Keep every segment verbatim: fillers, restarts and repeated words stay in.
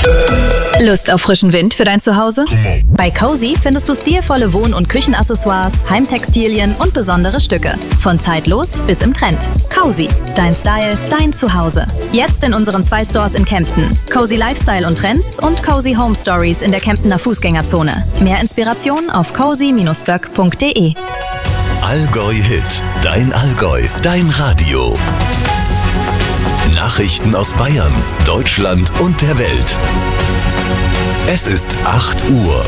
Lust auf frischen Wind für dein Zuhause? Bei Cozy findest du stilvolle Wohn- und Küchenaccessoires, Heimtextilien und besondere Stücke. Von zeitlos bis im Trend. Cozy, dein Style, dein Zuhause. Jetzt in unseren zwei Stores in Kempten. Cozy Lifestyle und Trends und Cozy Home Stories in der Kemptener Fußgängerzone. Mehr Inspiration auf cozy Bindestrich böck Punkt de. Allgäu Hit, dein Allgäu, dein Radio. Nachrichten aus Bayern, Deutschland und der Welt. Es ist acht Uhr.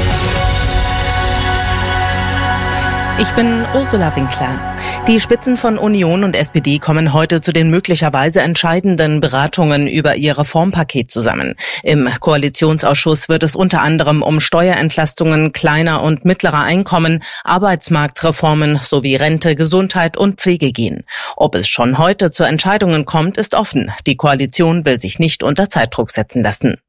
Ich bin Ursula Winkler. Die Spitzen von Union und S P D kommen heute zu den möglicherweise entscheidenden Beratungen über ihr Reformpaket zusammen. Im Koalitionsausschuss wird es unter anderem um Steuerentlastungen kleiner und mittlerer Einkommen, Arbeitsmarktreformen sowie Rente, Gesundheit und Pflege gehen. Ob es schon heute zu Entscheidungen kommt, ist offen. Die Koalition will sich nicht unter Zeitdruck setzen lassen.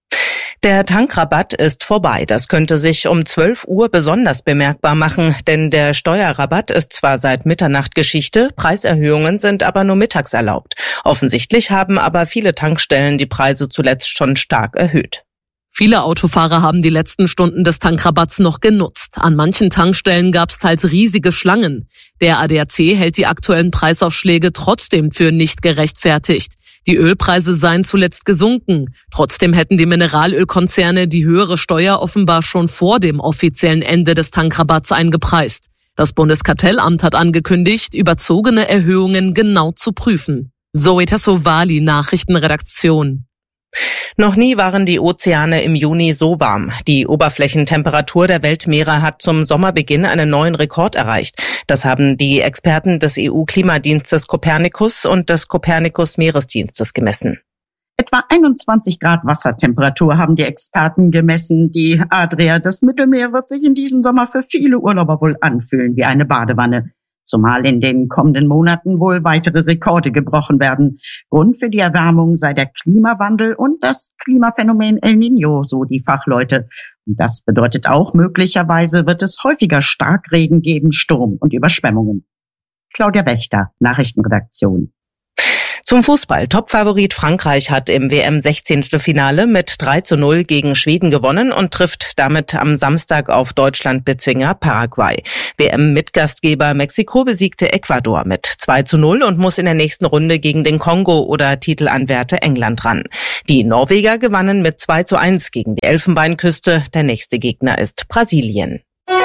Der Tankrabatt ist vorbei. Das könnte sich um zwölf Uhr besonders bemerkbar machen, denn der Steuerrabatt ist zwar seit Mitternacht Geschichte, Preiserhöhungen sind aber nur mittags erlaubt. Offensichtlich haben aber viele Tankstellen die Preise zuletzt schon stark erhöht. Viele Autofahrer haben die letzten Stunden des Tankrabatts noch genutzt. An manchen Tankstellen gab es teils riesige Schlangen. Der A D A C hält die aktuellen Preisaufschläge trotzdem für nicht gerechtfertigt. Die Ölpreise seien zuletzt gesunken. Trotzdem hätten die Mineralölkonzerne die höhere Steuer offenbar schon vor dem offiziellen Ende des Tankrabatts eingepreist. Das Bundeskartellamt hat angekündigt, überzogene Erhöhungen genau zu prüfen. Zoe Tassovali, Nachrichtenredaktion. Noch nie waren die Ozeane im Juni so warm. Die Oberflächentemperatur der Weltmeere hat zum Sommerbeginn einen neuen Rekord erreicht. Das haben die Experten des E U-Klimadienstes Copernicus und des Copernicus-Meeresdienstes gemessen. Etwa einundzwanzig Grad Wassertemperatur haben die Experten gemessen. Die Adria, das Mittelmeer, wird sich in diesem Sommer für viele Urlauber wohl anfühlen wie eine Badewanne. Zumal in den kommenden Monaten wohl weitere Rekorde gebrochen werden. Grund für die Erwärmung sei der Klimawandel und das Klimaphänomen El Niño, so die Fachleute. Und das bedeutet auch, möglicherweise wird es häufiger Starkregen geben, Sturm und Überschwemmungen. Claudia Wächter, Nachrichtenredaktion. Zum Fußball. Topfavorit Frankreich hat im W M-Sechzehntelfinale mit drei zu null gegen Schweden gewonnen und trifft damit am Samstag auf Deutschland-Bezwinger Paraguay. W M-Mitgastgeber Mexiko besiegte Ecuador mit zwei zu null und muss in der nächsten Runde gegen den Kongo oder Titelanwärter England ran. Die Norweger gewannen mit zwei zu eins gegen die Elfenbeinküste. Der nächste Gegner ist Brasilien.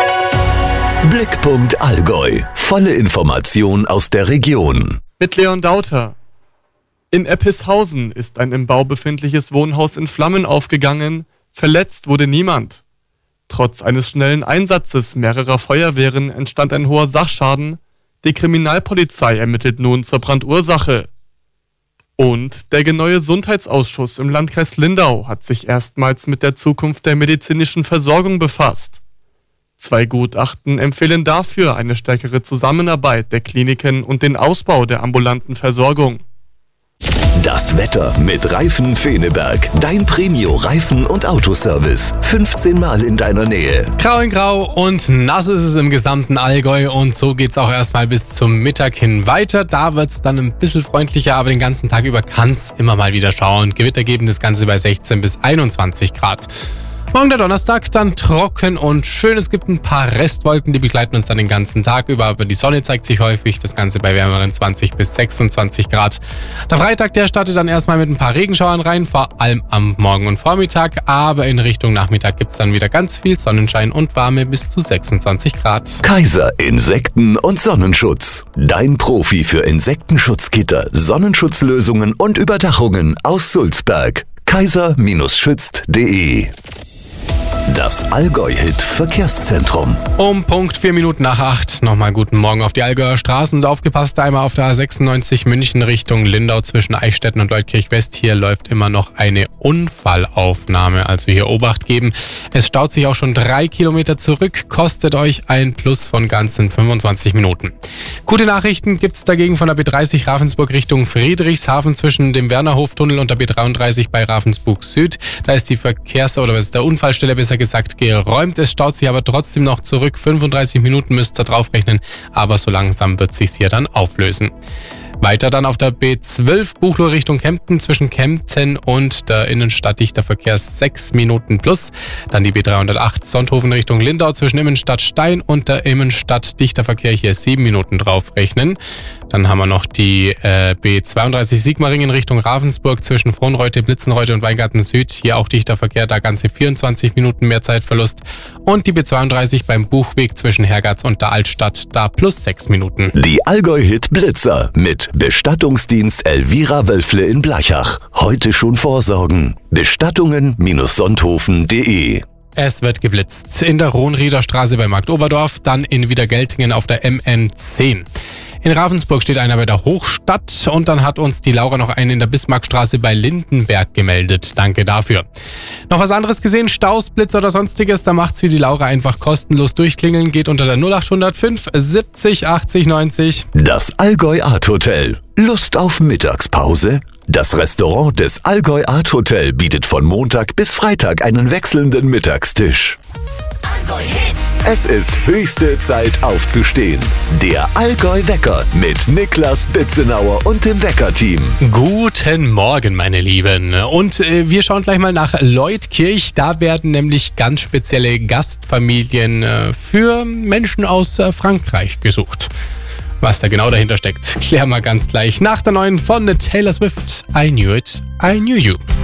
Blickpunkt Allgäu. Volle Information aus der Region. Mit Leon Dauter. In Eppishausen ist ein im Bau befindliches Wohnhaus in Flammen aufgegangen. Verletzt wurde niemand. Trotz eines schnellen Einsatzes mehrerer Feuerwehren entstand ein hoher Sachschaden. Die Kriminalpolizei ermittelt nun zur Brandursache. Und der neue Gesundheitsausschuss im Landkreis Lindau hat sich erstmals mit der Zukunft der medizinischen Versorgung befasst. Zwei Gutachten empfehlen dafür eine stärkere Zusammenarbeit der Kliniken und den Ausbau der ambulanten Versorgung. Das Wetter mit Reifen Feneberg. Dein Premio-Reifen- und Autoservice. fünfzehn Mal in deiner Nähe. Grau in Grau und nass ist es im gesamten Allgäu und so geht's auch erstmal bis zum Mittag hin weiter. Da wird's dann ein bisschen freundlicher, aber den ganzen Tag über kann's immer mal wieder schauen. Gewitter geben das Ganze bei sechzehn bis einundzwanzig Grad. Morgen der Donnerstag, dann trocken und schön. Es gibt ein paar Restwolken, die begleiten uns dann den ganzen Tag über, aber die Sonne zeigt sich häufig. Das Ganze bei wärmeren zwanzig bis sechsundzwanzig Grad. Der Freitag, der startet dann erstmal mit ein paar Regenschauern rein, vor allem am Morgen und Vormittag. Aber in Richtung Nachmittag gibt's dann wieder ganz viel Sonnenschein und Warme bis zu sechsundzwanzig Grad. Kaiser Insekten- und Sonnenschutz. Dein Profi für Insektenschutzgitter, Sonnenschutzlösungen und Überdachungen aus Sulzberg. kaiser Schützt punkt de. Das Allgäu-Hit-Verkehrszentrum. Um Punkt vier Minuten nach acht. Nochmal guten Morgen auf die Allgäuer Straßen und aufgepasst einmal auf der A sechsundneunzig München Richtung Lindau zwischen Eichstätten und Leutkirch West. Hier läuft immer noch eine Unfallaufnahme, also hier Obacht geben. Es staut sich auch schon drei Kilometer zurück, kostet euch ein Plus von ganzen fünfundzwanzig Minuten. Gute Nachrichten gibt's dagegen von der B dreißig Ravensburg Richtung Friedrichshafen zwischen dem Wernerhoftunnel und der B dreiunddreißig bei Ravensburg Süd. Da ist die Verkehrs- oder was ist der Unfallstelle besser gesagt geräumt. Es staut sich aber trotzdem noch zurück. fünfunddreißig Minuten müsst ihr draufrechnen, aber so langsam wird sich's hier dann auflösen. Weiter dann auf der B zwölf Buchloe Richtung Kempten zwischen Kempten und der Innenstadt dichter Verkehr sechs Minuten plus. Dann die B dreihundertacht Sonthofen Richtung Lindau zwischen Immenstadt Stein und der Immenstadt dichter Verkehr hier sieben Minuten draufrechnen. Dann haben wir noch die äh, B zweiunddreißig Sigmaringen Richtung Ravensburg zwischen Frohnreute, Blitzenreute und Weingarten Süd. Hier auch dichter Verkehr, da ganze vierundzwanzig Minuten mehr Zeitverlust. Und die B zweiunddreißig beim Buchweg zwischen Hergatz und der Altstadt, da plus sechs Minuten. Die Allgäu-Hit Blitzer mit Bestattungsdienst Elvira Wölfle in Blachach. Heute schon vorsorgen. Bestattungen Sonthofen punkt de. Es wird geblitzt. In der Rohnrieder Straße bei Markt Oberdorf, dann in Wiedergeltingen auf der M N zehn. In Ravensburg steht einer bei der Hochstadt und dann hat uns die Laura noch einen in der Bismarckstraße bei Lindenberg gemeldet. Danke dafür. Noch was anderes gesehen? Staus, Blitz oder sonstiges? Da macht's wie die Laura einfach kostenlos durchklingeln. Geht unter der null acht null fünf siebzig achtzig neunzig. Das Allgäu Art Hotel. Lust auf Mittagspause? Das Restaurant des Allgäu Art Hotel bietet von Montag bis Freitag einen wechselnden Mittagstisch. Es ist höchste Zeit aufzustehen. Der Allgäu-Wecker mit Niklas Bitzenauer und dem Wecker-Team. Guten Morgen, meine Lieben. Und äh, wir schauen gleich mal nach Leutkirch. Da werden nämlich ganz spezielle Gastfamilien äh, für Menschen aus äh, Frankreich gesucht. Was da genau dahinter steckt, klären wir ganz gleich nach der neuen von Taylor Swift. I Knew It, I Knew You.